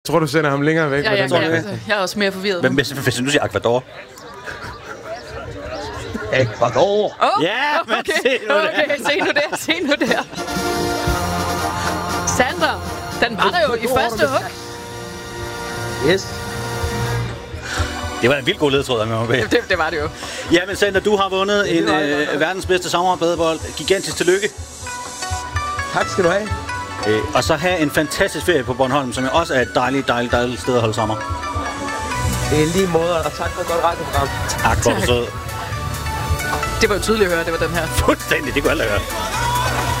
Jeg tror, du sender ham længere væk. Ja, jeg er også mere forvirret. Men hvis du siger Ecuador? Ecuador! Ja, men se nu der. Sandra, den var der jo i første hug. Yes. Det var en vildt god ledtråd, Det var det jo. Ja, men Sander, du har vundet en verdens bedste sommerbadebold. Gigantisk tillykke. Tak skal du have. Og så have en fantastisk ferie på Bornholm, som også er et dejligt sted at holde sommer. Det er lige måde, og tak for et godt radioprogram. Tak for det. Det var jo tydeligt at høre, det var den her. Fuldstændig, det kunne alle høre.